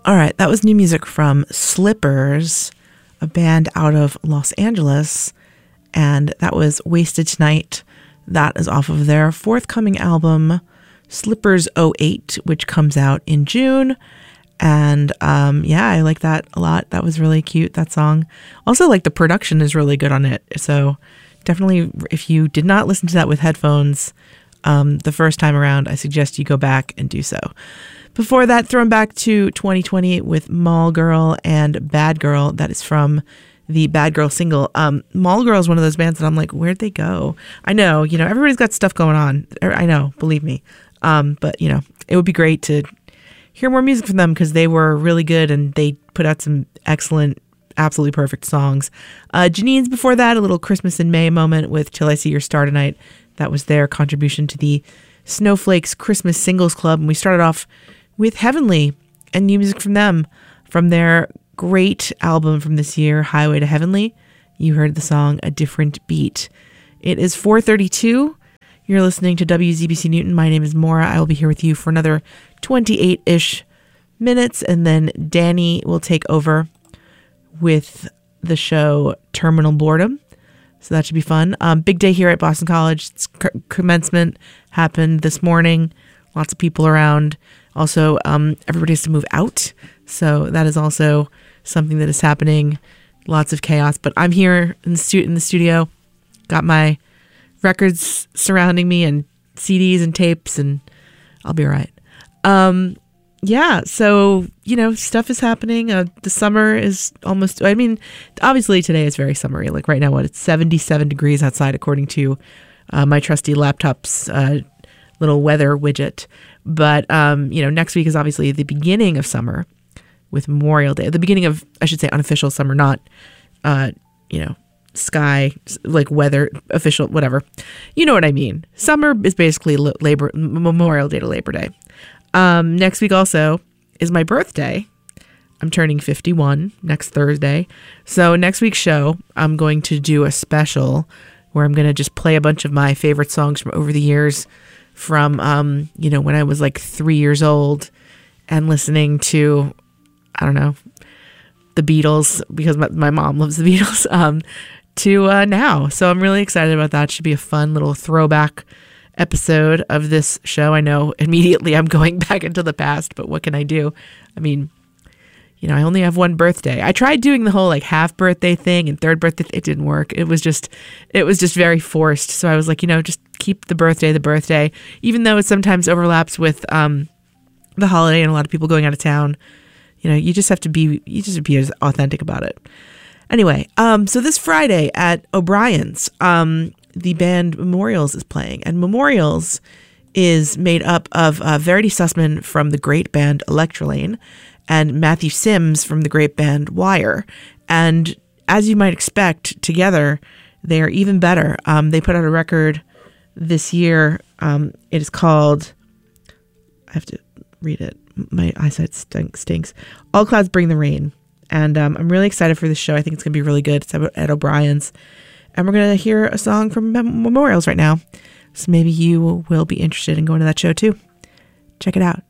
All right, that was new music from Slippers, a band out of Los Angeles, and that was Wasted Tonight. That is off of their forthcoming album, Slippers '08, which comes out in June. And yeah, I like that a lot. That was really cute, that song. Also, like, the production is really good on it. So definitely, if you did not listen to that with headphones the first time around, I suggest you go back and do so. Before that, thrown back to 2020 with Mall Girl and Bad Girl. That is from the Bad Girl single. Mall Girl is one of those bands that I'm like, where'd they go? I know, everybody's got stuff going on. I know, believe me. But, it would be great to hear more music from them because they were really good and they put out some excellent, absolutely perfect songs. Janine's before that, a little Christmas in May moment with Till I See Your Star Tonight. That was their contribution to the Snowflakes Christmas Singles Club. And we started off with Heavenly and new music from them, from their great album from this year, Highway to Heavenly. You heard the song A Different Beat. It is 4:32. You're listening to WZBC Newton. My name is Maura. I will be here with you for another 28-ish minutes, and then Danny will take over with the show Terminal Boredom. So that should be fun. Big day here at Boston College. It's commencement happened this morning. Lots of people around. Also, everybody has to move out. So that is also something that is happening. Lots of chaos. But I'm here in the studio. Got my records surrounding me and CDs and tapes, and I'll be all right. Yeah, so, stuff is happening. The summer is almost, obviously today is very summery. Like right now, it's 77 degrees outside, according to my trusty laptop's little weather widget. But, next week is obviously the beginning of summer with Memorial Day. The beginning of, I should say, unofficial summer, not, sky, like weather, official, whatever. You know what I mean. Summer is basically Memorial Day to Labor Day. Next week also is my birthday. I'm turning 51 next Thursday. So next week's show, I'm going to do a special where I'm going to just play a bunch of my favorite songs from over the years from, when I was like 3 years old and listening to, I don't know, the Beatles, because my mom loves the Beatles, to now. So I'm really excited about that. Should be a fun little throwback episode of this show. I know immediately I'm going back into the past, but what can I do? I mean, I only have one birthday. I tried doing the whole like half birthday thing and third birthday. It didn't work. It was just very forced. So I was like, just keep the birthday, even though it sometimes overlaps with the holiday and a lot of people going out of town. You just be as authentic about it. Anyway, so this Friday at O'Brien's, the band Memorials is playing, and Memorials is made up of Verity Sussman from the great band Electrolane and Matthew Sims from the great band Wire. And as you might expect, together they are even better. They put out a record this year. It is called, I have to read it. My eyesight stinks. All Clouds Bring the Rain. And I'm really excited for this show. I think it's going to be really good. It's at O'Brien's. And we're going to hear a song from Memorials right now. So maybe you will be interested in going to that show too. Check it out.